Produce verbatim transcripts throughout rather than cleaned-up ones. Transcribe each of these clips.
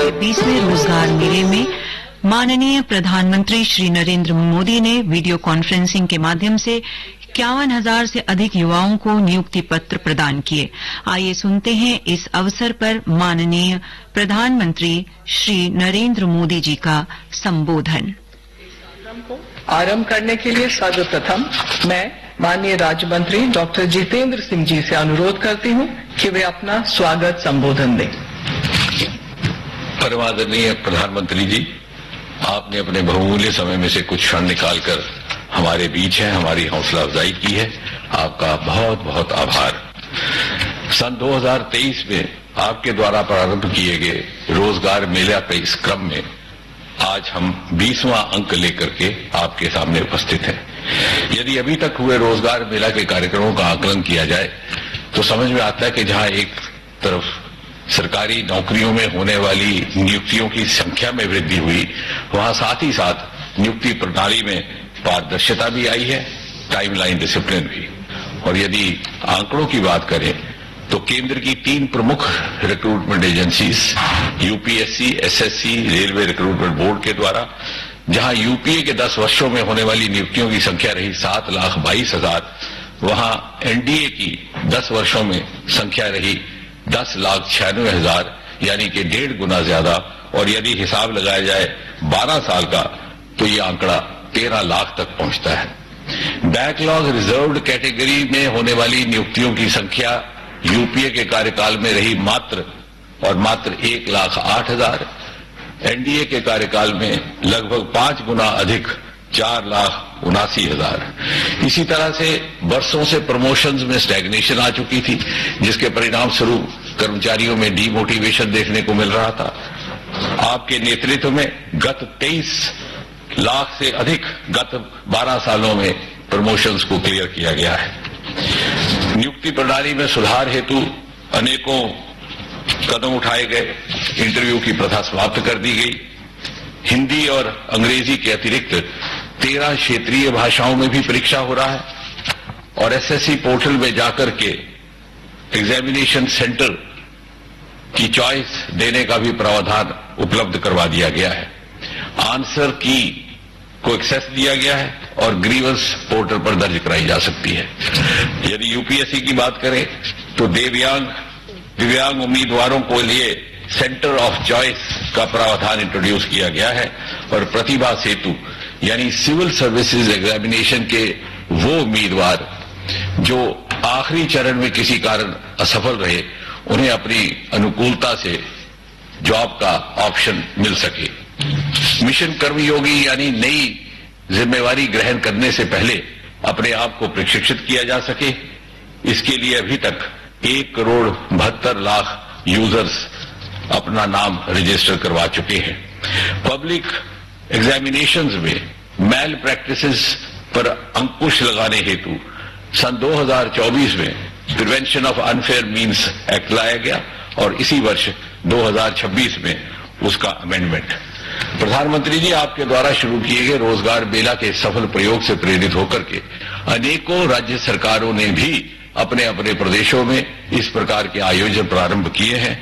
के बीसवें रोजगार मेले में माननीय प्रधानमंत्री श्री नरेंद्र मोदी ने वीडियो कॉन्फ्रेंसिंग के माध्यम से इक्यावन हजार से अधिक युवाओं को नियुक्ति पत्र प्रदान किए। आइए सुनते हैं इस अवसर पर माननीय प्रधानमंत्री श्री नरेंद्र मोदी जी का संबोधन। आरंभ करने के लिए सर्वप्रथम मैं माननीय राज्य मंत्री डॉक्टर जितेंद्र सिंह जी से अनुरोध करती हूं कि वे अपना स्वागत संबोधन दें। परमादरणीय प्रधानमंत्री जी, आपने अपने बहुमूल्य समय में से कुछ क्षण निकालकर हमारे बीच हैं, हमारी हौसला अफजाई की है। आपका बहुत बहुत आभार। सन दो हज़ार तेईस में आपके द्वारा प्रारंभ किए गए रोजगार मेला के इस क्रम में आज हम बीसवां अंक लेकर के आपके सामने उपस्थित हैं। यदि अभी तक हुए रोजगार मेला के कार्यक्रमों का आकलन किया जाए तो समझ में आता है कि जहां एक तरफ सरकारी नौकरियों में होने वाली नियुक्तियों की संख्या में वृद्धि हुई, वहां साथ ही साथ नियुक्ति प्रणाली में पारदर्शिता भी आई है, टाइमलाइन डिसिप्लिन भी। और यदि आंकड़ों की बात करें तो केंद्र की तीन प्रमुख recruitment agencies UPSC, SSC, railway recruitment board के द्वारा जहां यूपीए के दस वर्षों में होने वाली नियुक्तियों की संख्या रही सात लाख बाईस हजार, वहां एनडीए की दस वर्षों में संख्या रही दस लाख छियानवे हजार, यानी कि डेढ़ गुना ज्यादा। और यदि हिसाब लगाया जाए बारह साल का तो ये आंकड़ा तेरह लाख तक पहुंचता है। बैकलॉग रिजर्व्ड कैटेगरी में होने वाली नियुक्तियों की संख्या यूपीए के कार्यकाल में रही मात्र और मात्र एक लाख आठ हजार, एनडीए के कार्यकाल में लगभग पांच गुना अधिक चार लाख उनासी हजार। इसी तरह से वर्षों से प्रमोशंस में स्टैग्नेशन आ चुकी थी, जिसके परिणाम स्वरूप कर्मचारियों में डीमोटिवेशन देखने को मिल रहा था। आपके नेतृत्व में गत तेईस लाख से अधिक गत बारह सालों में प्रमोशंस को क्लियर किया गया है। नियुक्ति प्रणाली में सुधार हेतु अनेकों कदम उठाए गए। इंटरव्यू की प्रथा समाप्त कर दी गई। हिंदी और अंग्रेजी के अतिरिक्त तेरह क्षेत्रीय भाषाओं में भी परीक्षा हो रहा है और एसएससी पोर्टल में जाकर के एग्जामिनेशन सेंटर की चॉइस देने का भी प्रावधान उपलब्ध करवा दिया गया है। आंसर की को एक्सेस दिया गया है और ग्रीवेंस पोर्टल पर दर्ज कराई जा सकती है। यदि यूपीएससी की बात करें तो दिव्यांग दिव्यांग उम्मीदवारों को लिए सेंटर ऑफ चॉइस का प्रावधान इंट्रोड्यूस किया गया है और प्रतिभा सेतु यानी सिविल सर्विसेज एग्जामिनेशन के वो उम्मीदवार जो आखिरी चरण में किसी कारण असफल रहे, उन्हें अपनी अनुकूलता से जॉब का ऑप्शन मिल सके। मिशन कर्मयोगी यानी नई जिम्मेवारी ग्रहण करने से पहले अपने आप को प्रशिक्षित किया जा सके, इसके लिए अभी तक एक करोड़ बहत्तर लाख यूजर्स अपना नाम रजिस्टर करवा चुके हैं। पब्लिक एग्जामिनेशंस में मैल प्रैक्टिसेस पर अंकुश लगाने हेतु सन दो हज़ार चौबीस में prevention of unfair means act लाया गया और इसी वर्ष दो हज़ार छब्बीस में उसका अमेंडमेंट। प्रधानमंत्री जी, आपके द्वारा शुरू किए गए रोजगार मेला के सफल प्रयोग से प्रेरित होकर के अनेकों राज्य सरकारों ने भी अपने अपने प्रदेशों में इस प्रकार के आयोजन प्रारंभ किए हैं।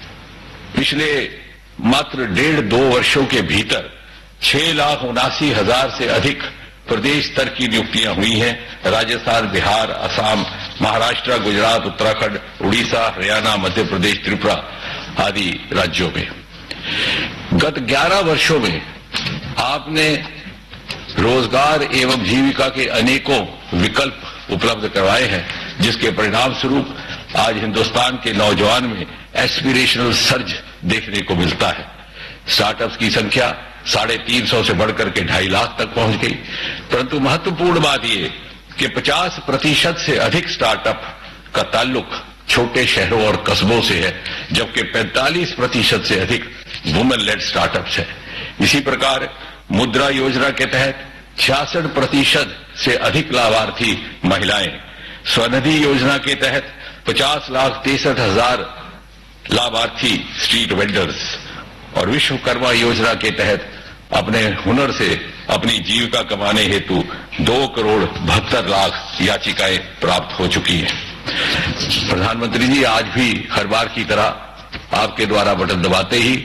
पिछले मात्र डेढ़ दो वर्षों के भीतर छह लाख उनासी हजार से अधिक प्रदेश स्तर की नियुक्तियां हुई हैं। राजस्थान, बिहार, असम, महाराष्ट्र, गुजरात, उत्तराखंड, उड़ीसा, हरियाणा, मध्य प्रदेश, त्रिपुरा आदि राज्यों में। गत ग्यारह वर्षों में आपने रोजगार एवं जीविका के अनेकों विकल्प उपलब्ध करवाए हैं, जिसके परिणाम स्वरूप आज हिंदुस्तान के नौजवान में एस्पिरेशनल सर्ज देखने को मिलता है। स्टार्टअप्स की संख्या साढ़े तीन सौ से बढ़कर के ढाई लाख तक पहुंच गई। परंतु महत्वपूर्ण बात यह कि पचास प्रतिशत से अधिक स्टार्टअप का ताल्लुक छोटे शहरों और कस्बों से है, जबकि पैंतालीस प्रतिशत से अधिक वुमेन लेड स्टार्टअप्स है। इसी प्रकार मुद्रा योजना के तहत छियासठ प्रतिशत से अधिक लाभार्थी महिलाएं, स्वनिधि योजना के तहत पचास लाख तिरसठ हजार लाभार्थी स्ट्रीट वेंडर्स और विश्वकर्मा योजना के तहत अपने हुनर से अपनी जीविका कमाने हेतु दो करोड़ बहत्तर लाख याचिकाएं प्राप्त हो चुकी हैं। प्रधानमंत्री जी, आज भी हर बार की तरह आपके द्वारा बटन दबाते ही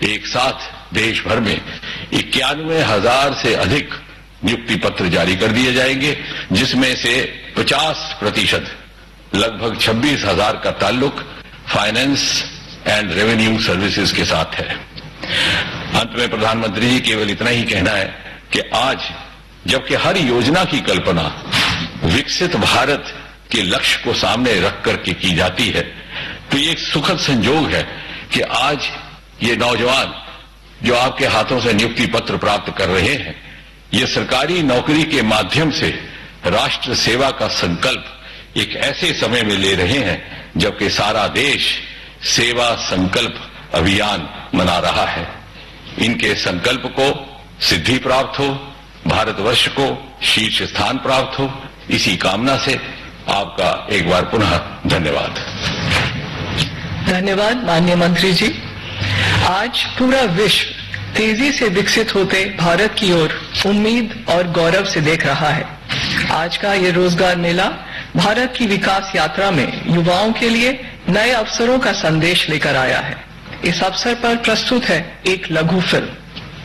एक साथ देश भर में इक्यानवे हजार से अधिक नियुक्ति पत्र जारी कर दिए जाएंगे, जिसमें से पचास प्रतिशत लगभग छब्बीस हजार का ताल्लुक फाइनेंस एंड रेवेन्यू सर्विसेज के साथ है। अंत में प्रधानमंत्री जी केवल इतना ही कहना है कि आज जबकि हर योजना की कल्पना विकसित भारत के लक्ष्य को सामने रख करके की जाती है, तो ये एक सुखद संजोग है कि आज ये नौजवान जो आपके हाथों से नियुक्ति पत्र प्राप्त कर रहे हैं, ये सरकारी नौकरी के माध्यम से राष्ट्र सेवा का संकल्प एक ऐसे समय में ले रहे हैं जबकि सारा देश सेवा संकल्प अभियान मना रहा है। इनके संकल्प को सिद्धि प्राप्त हो, भारतवर्ष को शीर्ष स्थान प्राप्त हो, इसी कामना से आपका एक बार पुनः धन्यवाद। धन्यवाद माननीय मंत्री जी। आज पूरा विश्व तेजी से विकसित होते भारत की ओर उम्मीद और गौरव से देख रहा है। आज का ये रोजगार मेला भारत की विकास यात्रा में युवाओं के लिए नए अवसरों का संदेश लेकर आया है। इस अवसर पर प्रस्तुत है एक लघु फिल्म।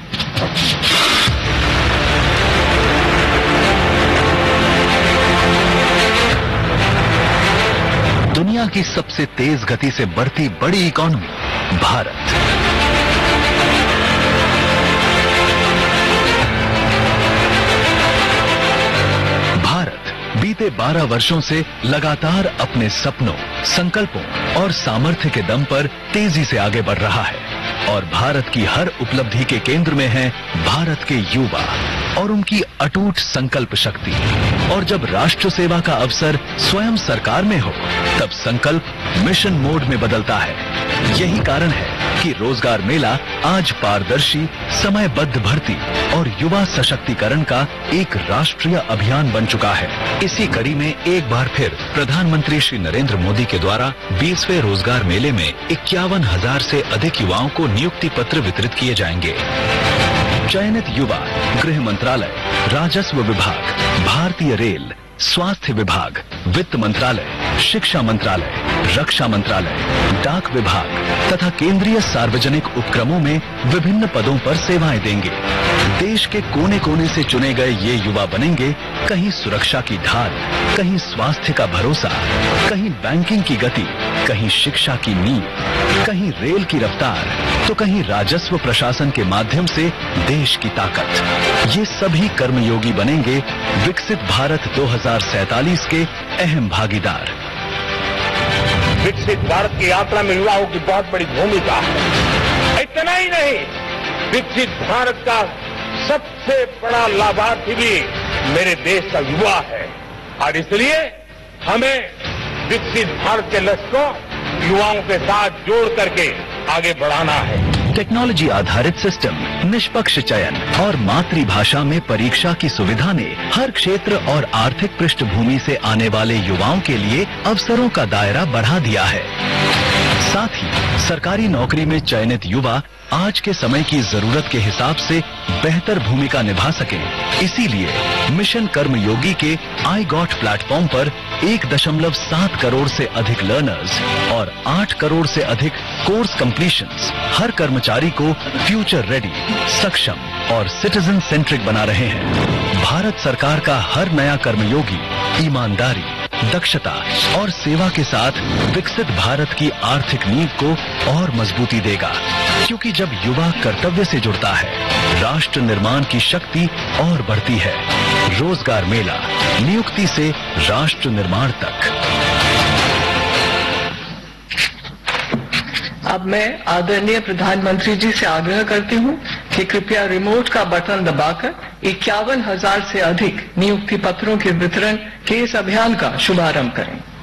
दुनिया की सबसे तेज गति से बढ़ती बड़ी इकॉनमी भारत। भारत बीते बारह वर्षों से लगातार अपने सपनों, संकल्पों और सामर्थ्य के दम पर तेजी से आगे बढ़ रहा है और भारत की हर उपलब्धि के केंद्र में है भारत के युवा और उनकी अटूट संकल्प शक्ति। और जब राष्ट्र सेवा का अवसर स्वयं सरकार में हो, तब संकल्प मिशन मोड में बदलता है। यही कारण है कि रोजगार मेला आज पारदर्शी, समयबद्ध भर्ती और युवा सशक्तिकरण का एक राष्ट्रीय अभियान बन चुका है। इसी कड़ी में एक बार फिर प्रधानमंत्री श्री नरेंद्र मोदी के द्वारा बीसवें रोजगार मेले में इक्यावन हजार से अधिक युवाओं को नियुक्ति पत्र वितरित किए जाएंगे। चयनित युवा गृह मंत्रालय, राजस्व विभाग, भारतीय रेल, स्वास्थ्य विभाग, वित्त मंत्रालय, शिक्षा मंत्रालय, रक्षा मंत्रालय, डाक विभाग तथा केंद्रीय सार्वजनिक उपक्रमों में विभिन्न पदों पर सेवाएं देंगे। देश के कोने कोने से चुने गए ये युवा बनेंगे कहीं सुरक्षा की ढाल, कहीं स्वास्थ्य का भरोसा, कहीं बैंकिंग की गति, कहीं शिक्षा की नींव, कहीं रेल की रफ्तार, तो कहीं राजस्व प्रशासन के माध्यम से देश की ताकत। ये सभी कर्मयोगी बनेंगे विकसित भारत दो हजार सैंतालीस के अहम भागीदार। विकसित भारत की यात्रा में युवाओं की बहुत बड़ी भूमिका है। इतना ही नहीं, विकसित भारत का सबसे बड़ा लाभार्थी भी मेरे देश का युवा है और इसलिए हमें विकसित भारत के लक्ष्य को युवाओं के साथ जोड़ करके आगे बढ़ाना है। टेक्नोलॉजी आधारित सिस्टम, निष्पक्ष चयन और मातृभाषा में परीक्षा की सुविधा ने हर क्षेत्र और आर्थिक पृष्ठभूमि से आने वाले युवाओं के लिए अवसरों का दायरा बढ़ा दिया है। साथ ही सरकारी नौकरी में चयनित युवा आज के समय की जरूरत के हिसाब से बेहतर भूमिका निभा सके, इसीलिए मिशन कर्मयोगी के आई गॉट प्लेटफॉर्म पर एक दशमलव सात करोड़ से अधिक लर्नर्स और आठ करोड़ से अधिक कोर्स कंप्लीशंस हर कर्मचारी को फ्यूचर रेडी, सक्षम और सिटीजन सेंट्रिक बना रहे हैं। भारत सरकार का हर नया कर्मयोगी ईमानदारी, दक्षता और सेवा के साथ विकसित भारत की आर्थिक नींव को और मजबूती देगा, क्योंकि जब युवा कर्तव्य से जुड़ता है, राष्ट्र निर्माण की शक्ति और बढ़ती है। रोजगार मेला, नियुक्ति से राष्ट्र निर्माण तक। अब मैं आदरणीय प्रधानमंत्री जी से आग्रह करती हूँ कि कृपया रिमोट का बटन दबाकर इक्यावन हजार से अधिक नियुक्ति पत्रों के वितरण के इस अभियान का शुभारंभ करें।